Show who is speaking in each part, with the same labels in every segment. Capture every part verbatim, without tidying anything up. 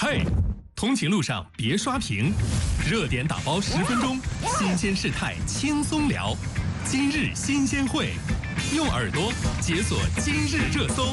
Speaker 1: 嘿，通勤路上别刷屏，热点打包十分钟，新鲜事态轻松聊。今日新鲜会，用耳朵解锁今日热搜。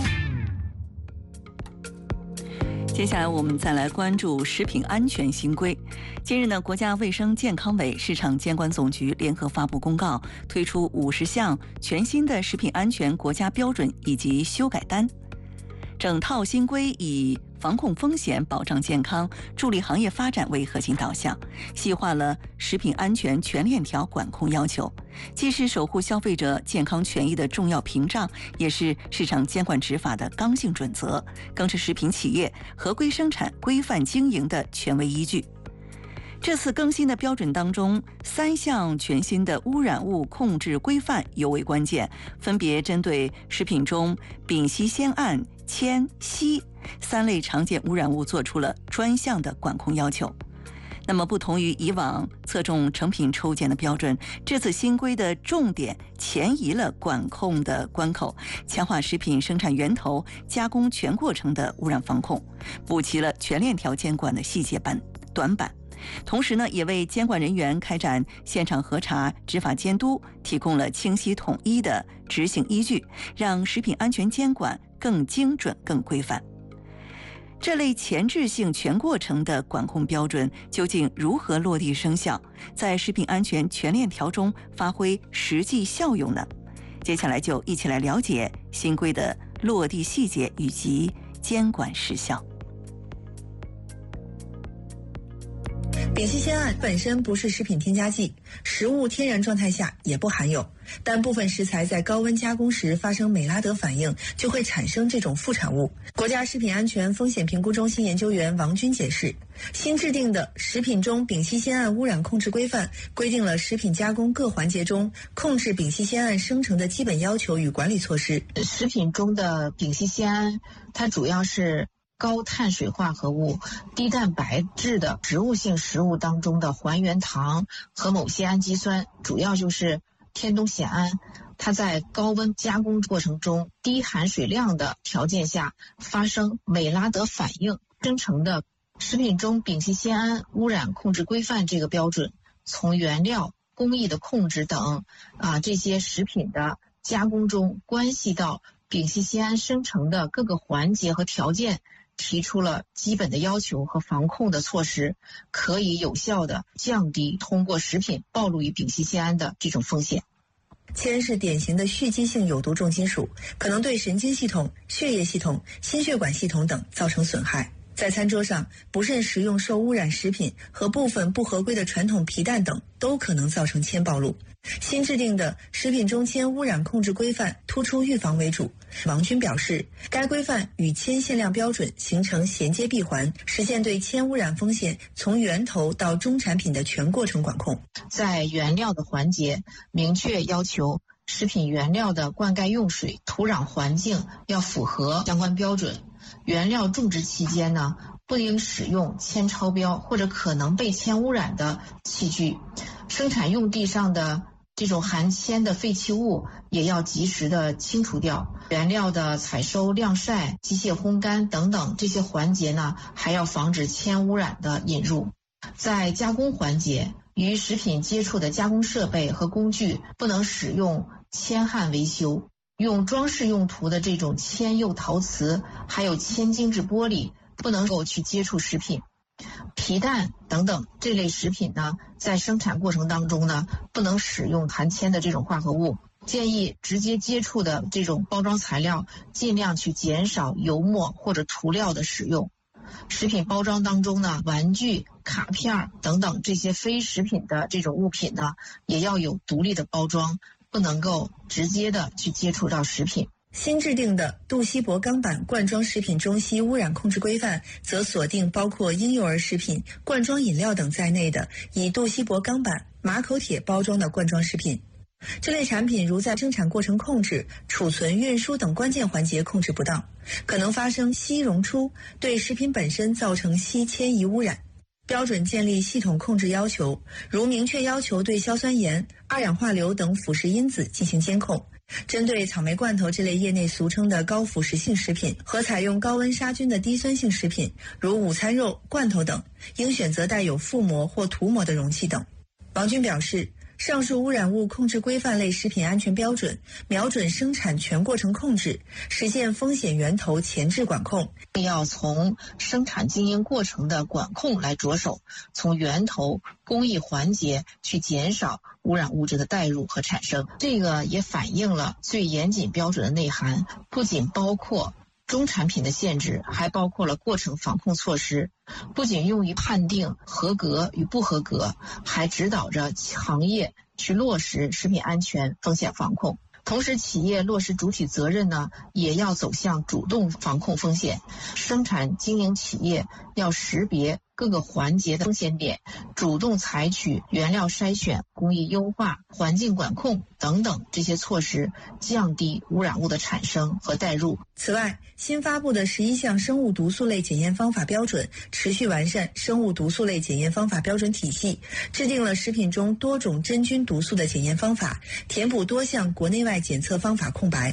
Speaker 2: 接下来我们再来关注食品安全新规。近日呢，国家卫生健康委、市场监管总局联合发布公告，推出五十项全新的食品安全国家标准以及修改单。整套新规以防控风险、保障健康、助力行业发展为核心导向，细化了食品安全全链条管控要求，既是守护消费者健康权益的重要屏障，也是市场监管执法的刚性准则，更是食品企业合规生产、规范经营的权威依据。这次更新的标准当中，三项全新的污染物控制规范尤为关键，分别针对食品中丙烯酰胺、铅、硒三类常见污染物做出了专项的管控要求。那么不同于以往侧重成品抽检的标准，这次新规的重点前移了管控的关口，强化食品生产源头、加工全过程的污染防控，补齐了全链条监管的细节板短板。同时呢，也为监管人员开展现场核查、执法监督提供了清晰统一的执行依据，让食品安全监管更精准、更规范。这类前置性全过程的管控标准究竟如何落地生效，在食品安全全链条中发挥实际效用呢？接下来就一起来了解新规的落地细节以及监管实效。
Speaker 3: 丙烯酰胺本身不是食品添加剂，食物天然状态下也不含有，但部分食材在高温加工时发生美拉德反应，就会产生这种副产物。国家食品安全风险评估中心研究员王军解释，新制定的食品中丙烯酰胺污染控制规范规定了食品加工各环节中控制丙烯酰胺生成的基本要求与管理措施。
Speaker 4: 食品中的丙烯酰胺，它主要是高碳水化合物、低蛋白质的植物性食物当中的还原糖和某些氨基酸，主要就是天冬酰胺，它在高温加工过程中低含水量的条件下发生美拉德反应生成的。食品中丙烯酰胺污染控制规范这个标准，从原料、工艺的控制等啊这些食品的加工中关系到丙烯酰胺生成的各个环节和条件，提出了基本的要求和防控的措施，可以有效地降低通过食品暴露于丙烯酰胺的这种风险。
Speaker 3: 铅是典型的蓄积性有毒重金属，可能对神经系统、血液系统、心血管系统等造成损害。在餐桌上，不慎食用受污染食品和部分不合规的传统皮蛋等，都可能造成铅暴露。新制定的食品中铅污染控制规范突出预防为主。王军表示，该规范与铅限量标准形成衔接闭环，实现对铅污染风险从源头到终产品的全过程管控。
Speaker 4: 在原料的环节，明确要求食品原料的灌溉用水、土壤环境要符合相关标准。原料种植期间呢，不应使用铅超标或者可能被铅污染的器具。生产用地上的这种含铅的废弃物也要及时的清除掉。原料的采收、晾晒、机械烘干等等这些环节呢，还要防止铅污染的引入。在加工环节，与食品接触的加工设备和工具不能使用铅焊维修。用装饰用途的这种铅釉陶瓷，还有铅精制玻璃，不能够去接触食品。皮蛋等等这类食品呢，在生产过程当中呢，不能使用含铅的这种化合物。建议直接接触的这种包装材料，尽量去减少油墨或者涂料的使用。食品包装当中呢，玩具、卡片等等这些非食品的这种物品呢，也要有独立的包装，不能够直接的去接触到食品。
Speaker 3: 新制定的杜锡箔钢板罐装食品中烯污染控制规范，则锁定包括婴幼儿食品、罐装饮料等在内的以杜锡箔钢板、马口铁包装的罐装食品。这类产品如在生产过程控制、储存、运输等关键环节控制不当，可能发生烯溶出，对食品本身造成烯铅仪污染。标准建立系统控制要求，如明确要求对硝酸盐、二氧化硫等腐蚀因子进行监控， 针对草莓罐头这类业内俗称的高腐蚀性食品和采用高温杀菌的低酸性食品，如午餐肉、罐头等，应选择带有覆膜或涂膜的容器等。王军表示，上述污染物控制规范类食品安全标准瞄准生产全过程控制，实现风险源头前置管控。
Speaker 4: 要从生产经营过程的管控来着手，从源头工艺环节去减少污染物质的带入和产生。这个也反映了最严谨标准的内涵，不仅包括中产品的限制，还包括了过程防控措施，不仅用于判定合格与不合格，还指导着行业去落实食品安全风险防控。同时，企业落实主体责任呢，也要走向主动防控风险。生产经营企业要识别各个环节的风险点，主动采取原料筛选、工艺优化、环境管控等等这些措施，降低污染物的产生和带入。
Speaker 3: 此外，新发布的十一项生物毒素类检验方法标准，持续完善生物毒素类检验方法标准体系，制定了食品中多种真菌毒素的检验方法，填补多项国内外检测方法空白。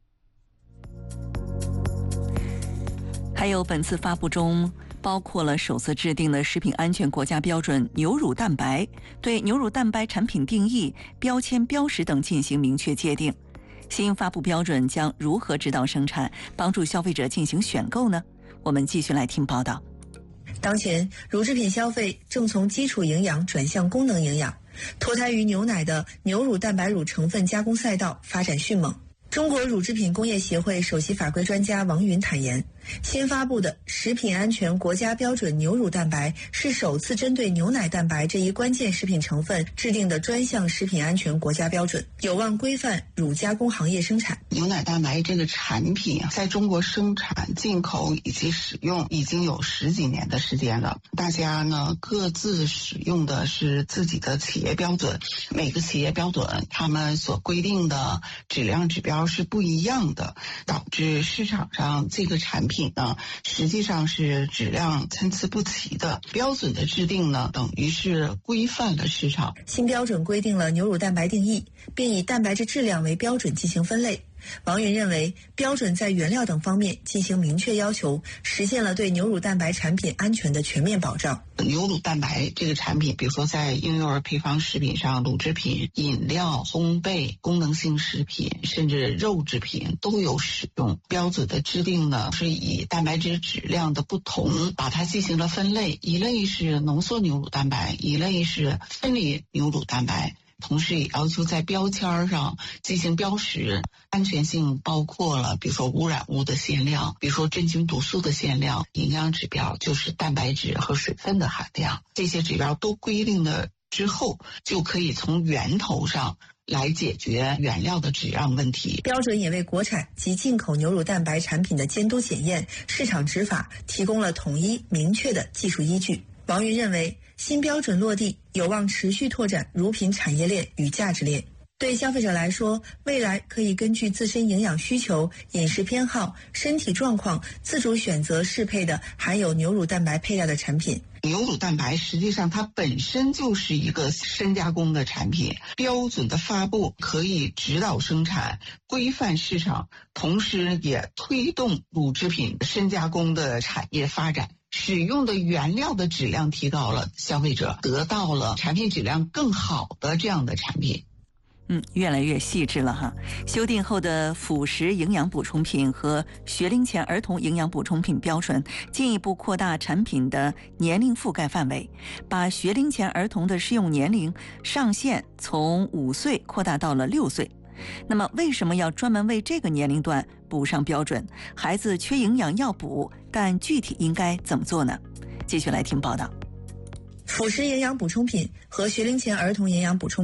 Speaker 2: 还有本次发布中包括了首次制定的食品安全国家标准牛乳蛋白，对牛乳蛋白产品定义、标签标识等进行明确界定。新发布标准将如何指导生产，帮助消费者进行选购呢？我们继续来听报道。
Speaker 3: 当前，乳制品消费正从基础营养转向功能营养，脱胎于牛奶的牛乳蛋白乳成分加工赛道发展迅猛。中国乳制品工业协会首席法规专家王云坦言，新发布的食品安全国家标准牛乳蛋白是首次针对牛奶蛋白这一关键食品成分制定的专项食品安全国家标准，有望规范乳加工行业生产。
Speaker 5: 牛奶蛋白这个产品在中国生产、进口以及使用已经有十几年的时间了，大家呢各自使用的是自己的企业标准，每个企业标准他们所规定的质量指标是不一样的，导致市场上这个产品呢实际上是质量参差不齐的。标准的制定呢等于是规范了市场。
Speaker 3: 新标准规定了牛乳蛋白定义，并以蛋白质质量为标准进行分类。王云认为，标准在原料等方面进行明确要求，实现了对牛乳蛋白产品安全的全面保障。
Speaker 5: 牛乳蛋白这个产品，比如说在婴幼儿配方食品上、乳制品、饮料、烘焙、功能性食品，甚至肉制品都有使用。标准的制定呢，是以蛋白质质量的不同，把它进行了分类，一类是浓缩牛乳蛋白，一类是分离牛乳蛋白。同时也要求在标签上进行标识，安全性包括了比如说污染物的限量，比如说真菌毒素的限量，营养指标就是蛋白质和水分的含量，这些指标都规定了之后，就可以从源头上来解决原料的质量问题。
Speaker 3: 标准也为国产及进口牛乳蛋白产品的监督检验、市场执法提供了统一明确的技术依据。王云认为，新标准落地有望持续拓展乳品产业链与价值链。对消费者来说，未来可以根据自身营养需求、饮食偏好、身体状况，自主选择适配的含有牛乳蛋白配料的产品。
Speaker 5: 牛乳蛋白实际上它本身就是一个深加工的产品，标准的发布可以指导生产、规范市场，同时也推动乳制品深加工的产业发展。使用的原料的质量提高了，消费者得到了产品质量更好的这样的产品。
Speaker 2: 嗯，越来越细致了哈。修订后的辅食营养补充品和学龄前儿童营养补充品标准进一步扩大产品的年龄覆盖范围，把学龄前儿童的适用年龄上限从五岁扩大到了六岁。那么为什么要专门为这个年龄段补上标准？孩子缺营养要补，但具体应该怎么做呢？继续来听报道。
Speaker 3: 辅食营养补充品和学龄前儿童营养补充